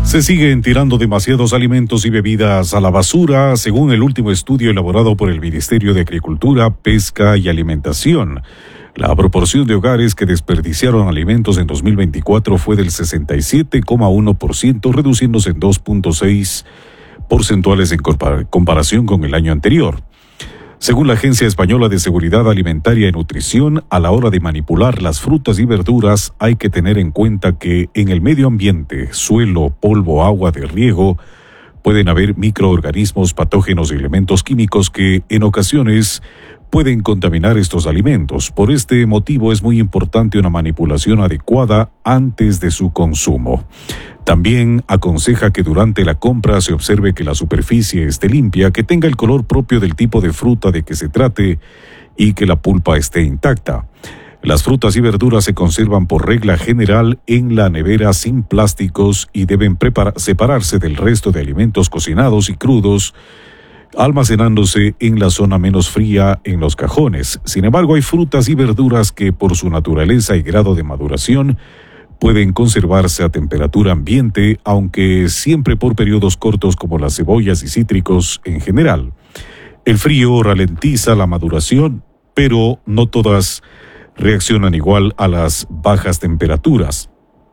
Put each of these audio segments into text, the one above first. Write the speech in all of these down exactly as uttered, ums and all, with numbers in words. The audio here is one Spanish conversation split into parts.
Se siguen tirando demasiados alimentos y bebidas a la basura, según el último estudio elaborado por el Ministerio de Agricultura, Pesca y Alimentación. La proporción de hogares que desperdiciaron alimentos en dos mil veinticuatro fue del sesenta y siete coma uno por ciento, reduciéndose en dos punto seis porcentuales en comparación con el año anterior. Según la Agencia Española de Seguridad Alimentaria y Nutrición, a la hora de manipular las frutas y verduras hay que tener en cuenta que en el medio ambiente, suelo, polvo, agua de riego, pueden haber microorganismos, patógenos y elementos químicos que en ocasiones pueden contaminar estos alimentos. Por este motivo es muy importante una manipulación adecuada antes de su consumo. También aconseja que durante la compra se observe que la superficie esté limpia, que tenga el color propio del tipo de fruta de que se trate y que la pulpa esté intacta. Las frutas y verduras se conservan por regla general en la nevera sin plásticos y deben prepara- separarse del resto de alimentos cocinados y crudos, almacenándose en la zona menos fría en los cajones. Sin embargo, hay frutas y verduras que por su naturaleza y grado de maduración pueden conservarse a temperatura ambiente, aunque siempre por periodos cortos como las cebollas y cítricos en general. El frío ralentiza la maduración, pero no todas reaccionan igual a las bajas temperaturas.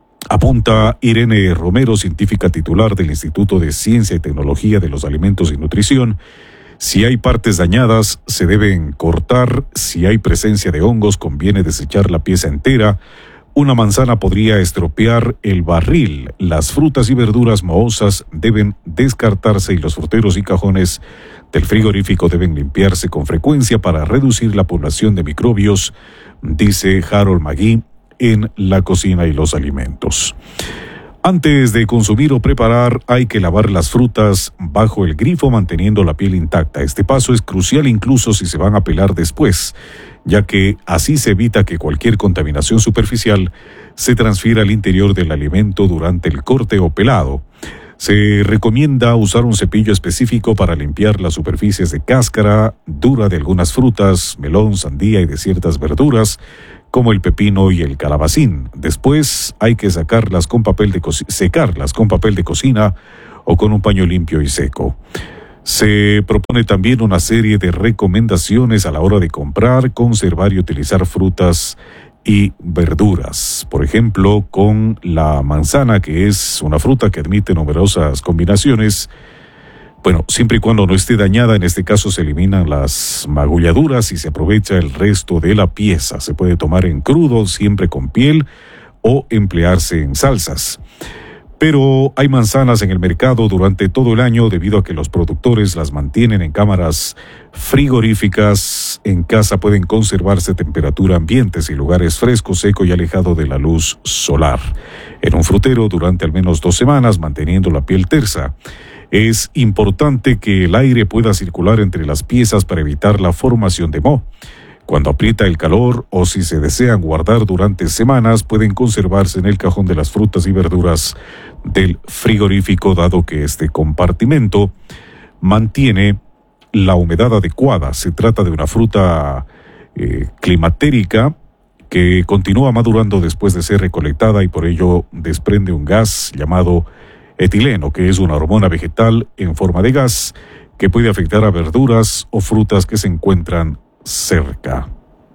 Apunta Irene Romero, científica titular del Instituto de Ciencia y Tecnología de los Alimentos y Nutrición. Si hay partes dañadas, se deben cortar. Si hay presencia de hongos, conviene desechar la pieza entera. Una manzana podría estropear el barril. Las frutas y verduras mohosas deben descartarse y los fruteros y cajones del frigorífico deben limpiarse con frecuencia para reducir la población de microbios, dice Harold Magui en La Cocina y los Alimentos. Antes de consumir o preparar, hay que lavar las frutas bajo el grifo manteniendo la piel intacta. Este paso es crucial incluso si se van a pelar después, ya que así se evita que cualquier contaminación superficial se transfiera al interior del alimento durante el corte o pelado. Se recomienda usar un cepillo específico para limpiar las superficies de cáscara dura de algunas frutas, melón, sandía y de ciertas verduras, como el pepino y el calabacín. Después hay que sacarlas con papel de co- secarlas con papel de cocina o con un paño limpio y seco. Se propone también una serie de recomendaciones a la hora de comprar, conservar y utilizar frutas y verduras. Por ejemplo, con la manzana, que es una fruta que admite numerosas combinaciones. Bueno, siempre y cuando no esté dañada, en este caso se eliminan las magulladuras y se aprovecha el resto de la pieza. Se puede tomar en crudo, siempre con piel, o emplearse en salsas. Pero hay manzanas en el mercado durante todo el año debido a que los productores las mantienen en cámaras frigoríficas. En casa pueden conservarse temperatura ambiente y lugares frescos, seco y alejado de la luz solar. En un frutero durante al menos dos semanas, manteniendo la piel tersa. Es importante que el aire pueda circular entre las piezas para evitar la formación de moho. Cuando aprieta el calor o si se desean guardar durante semanas, pueden conservarse en el cajón de las frutas y verduras del frigorífico, dado que este compartimento mantiene la humedad adecuada. Se trata de una fruta eh, climatérica que continúa madurando después de ser recolectada y por ello desprende un gas llamado etileno, que es una hormona vegetal en forma de gas que puede afectar a verduras o frutas que se encuentran cerca.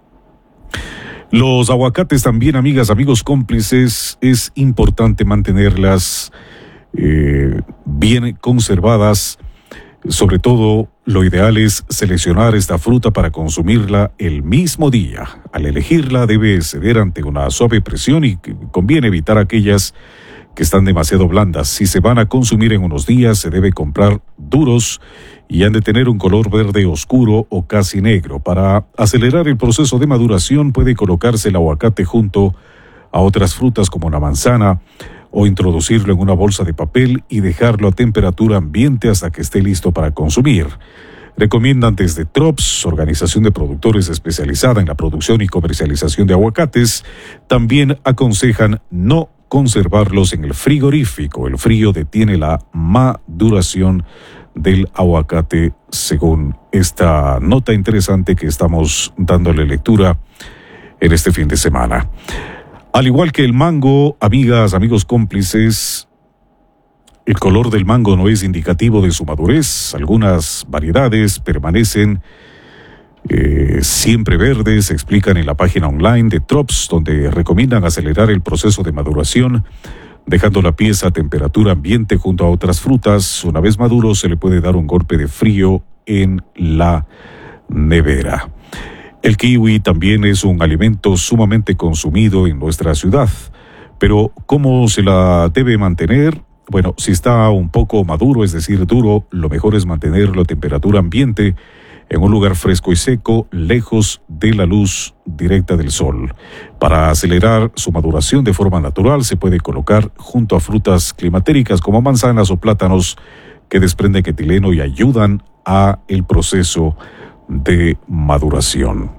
Los aguacates también, amigas, amigos cómplices, es importante mantenerlas eh, bien conservadas. Sobre todo, lo ideal es seleccionar esta fruta para consumirla el mismo día. Al elegirla debe ceder ante una suave presión y conviene evitar aquellas que están demasiado blandas. Si se van a consumir en unos días, se debe comprar duros y han de tener un color verde oscuro o casi negro. Para acelerar el proceso de maduración, puede colocarse el aguacate junto a otras frutas como la manzana o introducirlo en una bolsa de papel y dejarlo a temperatura ambiente hasta que esté listo para consumir. Recomiendan desde Trops, organización de productores especializada en la producción y comercialización de aguacates, también aconsejan no conservarlos en el frigorífico. El frío detiene la maduración del aguacate, según esta nota interesante que estamos dándole lectura en este fin de semana. Al igual que el mango, amigas, amigos cómplices, El color del mango no es indicativo de su madurez. Algunas variedades permanecen eh, siempre verdes, se explican en la página online de Trops, donde recomiendan acelerar el proceso de maduración, dejando la pieza a temperatura ambiente junto a otras frutas. Una vez maduro, se le puede dar un golpe de frío en la nevera. El kiwi también es un alimento sumamente consumido en nuestra ciudad, pero ¿cómo se la debe mantener? Bueno, si está un poco maduro, es decir, duro, lo mejor es mantenerlo a temperatura ambiente en un lugar fresco y seco, lejos de la luz directa del sol. Para acelerar su maduración de forma natural, se puede colocar junto a frutas climatéricas como manzanas o plátanos que desprenden etileno y ayudan a el proceso de maduración.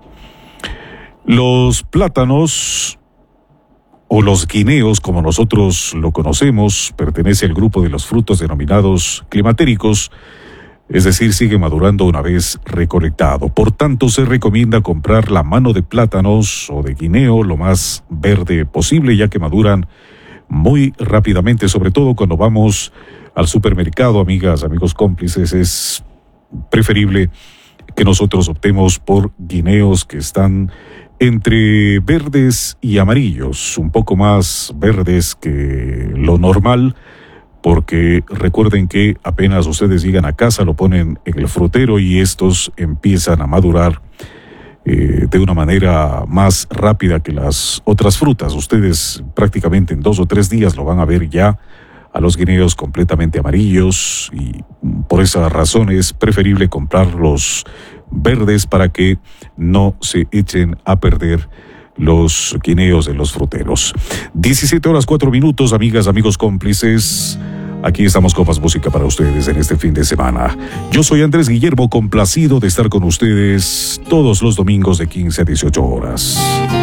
Los plátanos o los guineos, como nosotros lo conocemos, pertenece al grupo de los frutos denominados climatéricos, es decir, sigue madurando una vez recolectado. Por tanto, se recomienda comprar la mano de plátanos o de guineo lo más verde posible, ya que maduran muy rápidamente, sobre todo cuando vamos al supermercado, amigas, amigos cómplices. Es preferible que nosotros optemos por guineos que están entre verdes y amarillos, un poco más verdes que lo normal, porque recuerden que apenas ustedes llegan a casa, lo ponen en el frutero y estos empiezan a madurar eh, de una manera más rápida que las otras frutas. Ustedes prácticamente en dos o tres días lo van a ver ya a los guineos completamente amarillos, y por esa razón es preferible comprarlos verdes para que no se echen a perder los guineos de los fruteros. diecisiete horas cuatro minutos, amigas, amigos cómplices. Aquí estamos con más música para ustedes en este fin de semana. Yo soy Andrés Guillermo, complacido de estar con ustedes todos los domingos de quince a dieciocho horas.